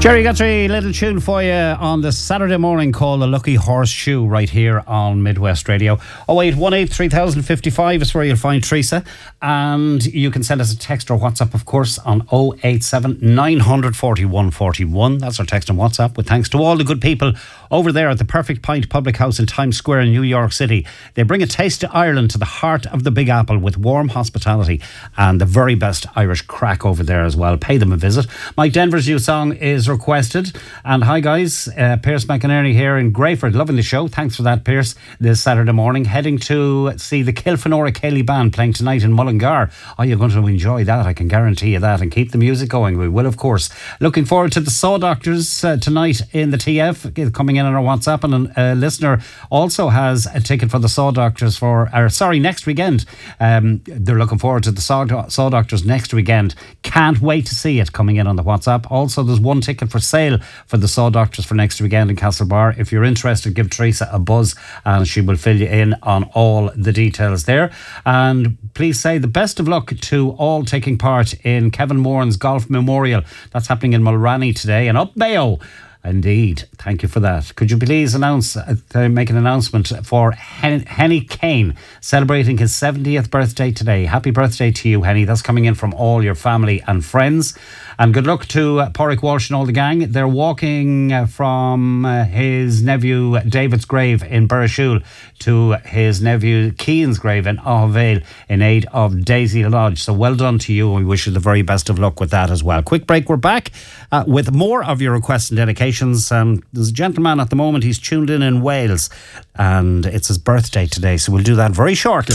Jerry Guthrie, little tune for you on the Saturday morning called The Lucky Horseshoe right here on Midwest Radio. 0818 3055 is where you'll find Teresa, and you can send us a text or WhatsApp, of course, on 087 941 41. That's our text and WhatsApp, with thanks to all the good people over there at the Perfect Pint Public House in Times Square in New York City. They bring a taste of Ireland to the heart of the Big Apple with warm hospitality and the very best Irish crack over there as well. Pay them a visit. Mike Denver's new song is requested. And hi guys, Pierce McInerney here in Greyford, loving the show. Thanks for that, Pierce. This Saturday morning, heading to see the Kilfenora Cayley Band playing tonight in Mullingar. Oh, you're going to enjoy that, I can guarantee you that, and keep the music going. We will, of course. Looking forward to the Saw Doctors tonight in the TF, coming in on our WhatsApp, and a listener also has a ticket for the Saw Doctors next weekend. They're looking forward to the Saw Doctors next weekend. Can't wait to see it, coming in on the WhatsApp. Also, there's one ticket for sale for the Saw Doctors for next weekend in Castlebar. If you're interested, give Teresa a buzz and she will fill you in on all the details there. And please say the best of luck to all taking part in Kevin Moran's Golf Memorial. That's happening in Mulranny today, and up Mayo. Indeed, thank you for that. Could you please make an announcement for Henny Kane, celebrating his 70th birthday today. Happy birthday to you, Henny. That's coming in from all your family and friends. And good luck to Pádraig Walsh and all the gang. They're walking from his nephew David's grave in Burrishoole to his nephew Keane's grave in Aughvale in aid of Daisy Lodge. So well done to you, and we wish you the very best of luck with that as well. Quick break, we're back with more of your requests and dedications. There's a gentleman at the moment, he's tuned in Wales, and it's his birthday today, so we'll do that very shortly.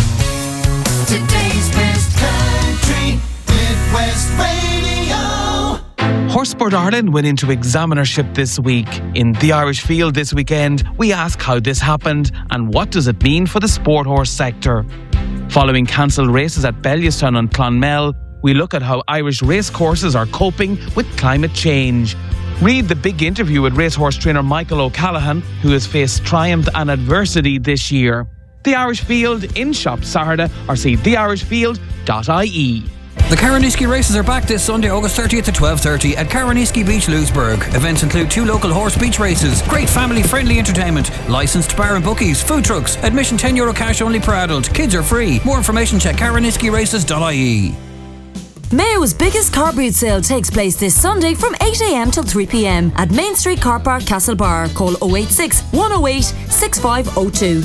Today's best country, Midwest Radio. Horse Ireland went into examinership this week. In The Irish Field this weekend, we ask how this happened and what does it mean for the sport horse sector. Following cancelled races at Bellewstown and Clonmel, we look at how Irish racecourses are coping with climate change. Read the big interview with racehorse trainer Michael O'Callaghan, who has faced triumph and adversity this year. The Irish Field in shop Saturday, or see theirishfield.ie. The Carranisky races are back this Sunday, August 30th to 12:30 at Carranisky Beach, Lewisburg. Events include 2 local horse beach races, great family-friendly entertainment, licensed bar and bookies, food trucks, admission €10 cash only per adult, kids are free. More information check carraniskyraces.ie. Mayo's biggest car boot sale takes place this Sunday from 8 a.m. till 3 p.m. at Main Street Car Park, Castlebar. Call 086 108 6502.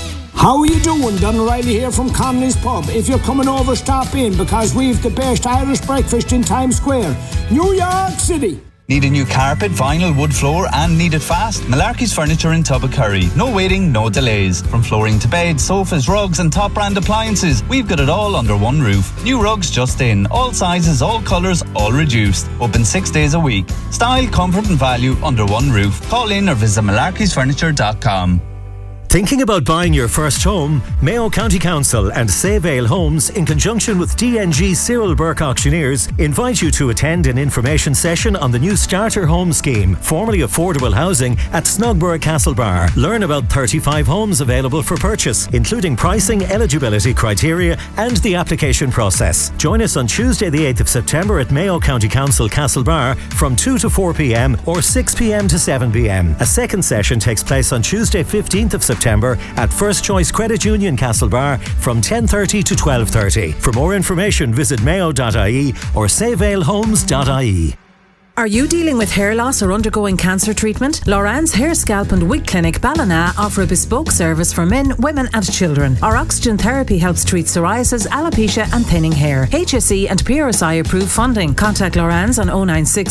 How are you doing? Don O'Reilly here from Connelly's Pub. If you're coming over, stop in, because we've the best Irish breakfast in Times Square, New York City. Need a new carpet, vinyl, wood floor, and need it fast? Malarkey's Furniture in Tubbacurry. No waiting, no delays. From flooring to beds, sofas, rugs, and top brand appliances, we've got it all under one roof. New rugs just in. All sizes, all colours, all reduced. Open 6 days a week. Style, comfort and value under one roof. Call in or visit malarkeysfurniture.com. Thinking about buying your first home? Mayo County Council and Save Ale Homes, in conjunction with DNG Cyril Burke Auctioneers, invite you to attend an information session on the new Starter Home Scheme, formerly affordable housing, at Snugborough Castlebar. Learn about 35 homes available for purchase, including pricing, eligibility criteria and the application process. Join us on Tuesday the 8th of September at Mayo County Council Castlebar from 2 to 4 p.m. or 6 p.m. to 7 p.m. A second session takes place on Tuesday 15th of September at First Choice Credit Union Castlebar from 10:30 to 12:30. For more information, visit mayo.ie or savealehomes.ie. Are you dealing with hair loss or undergoing cancer treatment? Loran's Hair, Scalp and Wig Clinic Ballina offer a bespoke service for men, women and children. Our oxygen therapy helps treat psoriasis, alopecia and thinning hair. HSE and PRSI approved funding. Contact Loran's on 096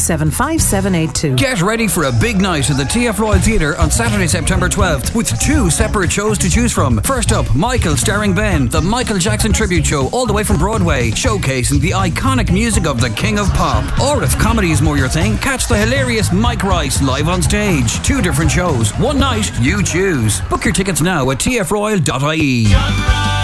75782. Get ready for a big night at the TF Royal Theatre on Saturday, September 12th, with 2 separate shows to choose from. First up, Michael starring Ben, the Michael Jackson tribute show all the way from Broadway, showcasing the iconic music of the King of Pop. Or if comedy is more your thing, catch the hilarious Mike Rice live on stage. 2 different shows, one night, you choose. Book your tickets now at tfroyal.ie.